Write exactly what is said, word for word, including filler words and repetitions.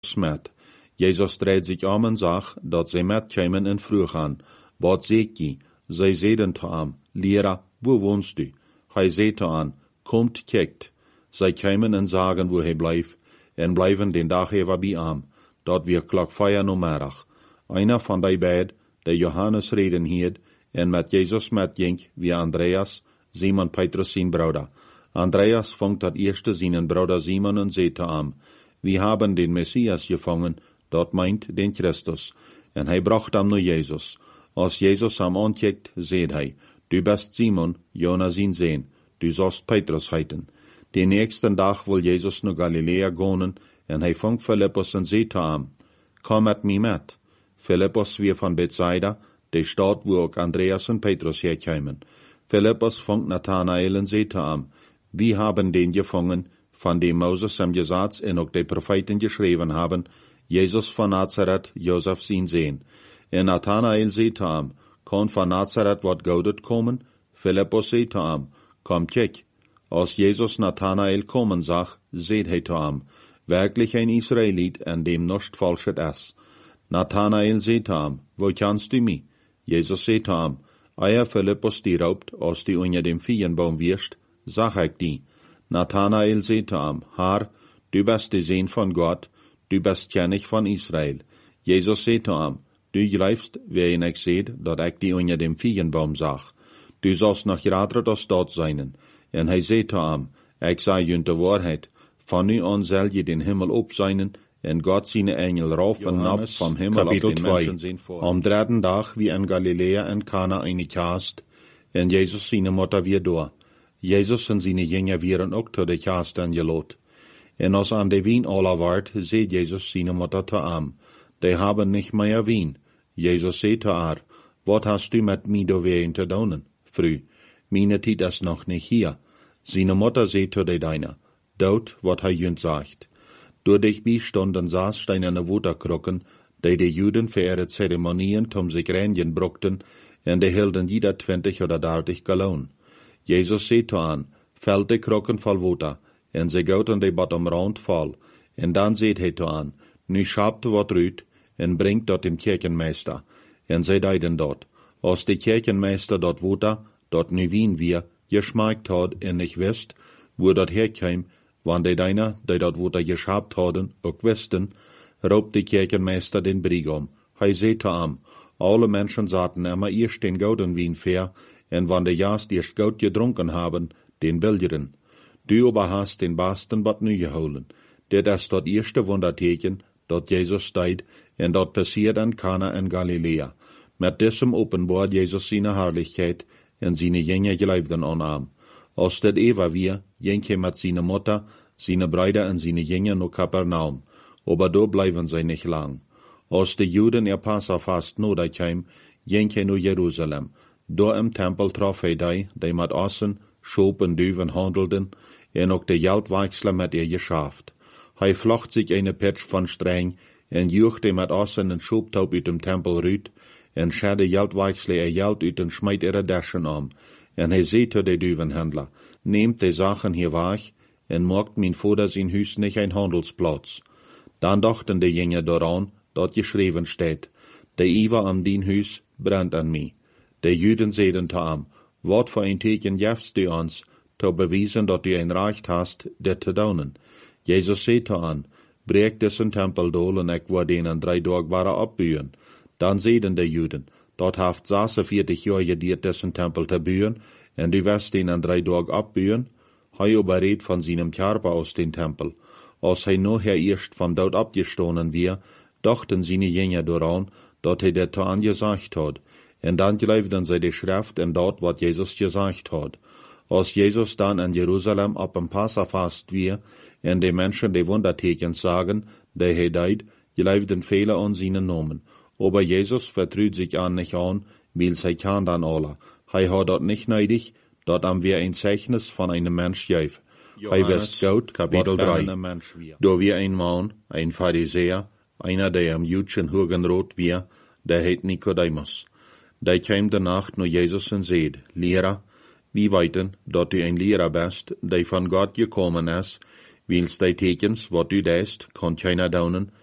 met. Jezus dreht sich om en zag dat zij met kwamen en vroeg aan, wat zeek je? Zij zeiden te hem, Lehrer, wo wohnst du? Hij zei te aan, komt, kijkt. Zij kwamen en zagen wo hij blijft, en blijven den dag even bij hem, dat weer klok vier namiddag. Einer van die beiden, der Johannes reden hield, en met Jezus met ging, wie Andreas, Simon Petrus zijn Bruder. Andreas vangt dat eerste zijn Bruder Simon en zei te hem, wir haben den Messias gevangen, dat meint den Christus. En hij bracht hem naar Jezus. Als Jezus hem aankijkt, zei hij, du bist Simon, Jonas zijn zoon, du sollst Petrus heiten. Den nächsten dag wil Jezus naar Galilea gaan, en hij vangt Philippus en zei te hem, kom met mij met. Philippus weer van Bethsaida, de stad wo ook Andreas en Petrus herkwamen. Philippus vangt Nathanael en zei te hem, wir haben den gevangen, van dem Moses hem gezegd en ook de profeten geschreven hebben, Jezus van Nazareth, Josef zijn zoon. En Nathanael zei te hem, kan van Nazareth wat Godet komen? Philippus zei te hem, kom kijk. Als Jezus Nathanael komen zag, zei hij te hem, werkelijk een Israëliet en dem nicht falschet is. Nathanael zei te hem, wo kennst du mij? Jezus zei te hem, eier Philippus die raubt, als die onder dem Viehenbaum wirst, sag ik die. Nathanael zei te hem, Herr, du bist de Zoon van God, du bist König van Israël. Jezus zei te hem, du geloofst, waarin ik zei, dat ik die onder dem Viehenbaum zag. Du sollst nog rater als dat zijn. En hij zei te hem, ik zei je de waarheid, van nu aan zal je den Himmel op zijn, en God zijn engel rauf en nap vom Himmel auf den Menschen zien voor. Am dritten dag wie in Galilea en Kana eine Kast, en Jezus zijn Mutter weer door. Jezus en zijn jünger wieren ook tot de kast en gelot. En als aan de wien alle waard, zei Jezus zijn Mutter te hem, die haben nicht mehr wien. Jezus zei te haar, wat hast du met mij doorheen te doen? Früh, meine Tijd is nog nicht hier. Seine Mutter zei te de deine, dood wat hij junt sagt. Door dich bijstonden saß steinerne Waterkrokken, die de Juden für ihre Zeremonien zum sich reinigen bruchten, en de hielden jeder twintig oder dertig Gallon. Jesus zei te aan, vult de krokken vol water, en ze goten de bottom rond vol, en dan zei hij te aan, nu schapt wat ruit, en brengt dat dem Kirchenmeister, en zij deiden dat, als de Kirchenmeister dat water, dat nu wien wir, geschmeckt had en nicht wist, wo dat herkwam, wann de deiner, die dat water geschabt hadden, ook wisten, roept de Kirchenmeister den Brigom. Hij zei te hem, alle Menschen zaten immer eerst den gouden wien ver, en wann de jaast eerst goud gedronken haben, den billigen. Du aber hast den basten wat nu geholen. Dit is dat eerste wonderteken, dat Jezus deed, en dat passiert in Kana en Galilea. Met diesem openbaart Jezus zijn herrlichkeit, en zijn jünger geleefden aan hem. Als dit Eva weer, ging hij met zijn Mutter, zijn Brüder en zijn jünger naar Kapernaum, aber do blijven zij nicht lang. Als de Juden ihr Passafast nodig kwam, ging hij naar Jeruzalem. Do im Tempel trof hij die, die met ossen, schoop en duwen handelden, en ook de geldwechsler met ihr geschaft. Hij vlocht zich eine Pitsch van streng, en juchte met ossen en schooptaup uit dem Tempel ruit, en schade geldwechsler ihr geld uit en smijt ihre Daschen om. En hij zei te de duwenhandler, nehmt de Sachen hier weg, en maakt mijn vader zijn huis nicht ein Handelsplatz. Dan dachten de jünger daran, dat geschreven steht, de Iva am dien huis brennt an mij. De Juden zeiden te hem, wat voor een teken jefst du ons, te bewijzen dat du een recht hast, dit te doen. Jezus zei te hen, breek diesen tempel dol en ik word den in drie dagen waren opbouwen. Dan zeiden de Juden, dat heeft zesenveertig jaar gediert diesen tempel te bouwen, en du wirst den in drie dagen opbouwen. Hij überreed van seinem Körper aus den Tempel. Als hij nachher eerst van dood abgestoßen weer, dachten seine Jünger daran, dat hij dit te angesagt had. En dan geloofden zij de Schrift en dat wat Jezus gesagt had. Als Jezus dan in Jeruzalem op een Passafast weer, en de mensen de wondertekens sagen, die hij deed, geloofden vele aan zijn namen. Aber Jesus vertruut zich aan nicht aan, weil hij kan dan alle. Hij had dat nicht neidig, dat am wir ein Zeichnis von einem Mensch geef. Hij wist goed, Kapitel drei. Do wir ein Mann, ein Pharisäer, einer der am Jüdischen Hugenrot wir, der heet Nikodemus. Der kam de Nacht naar Jesus en zeid, Lehrer, wie weten dat du ein Lehrer bist, der von Gott gekommen is, wils die tekens wat du deest, kan keiner daunen,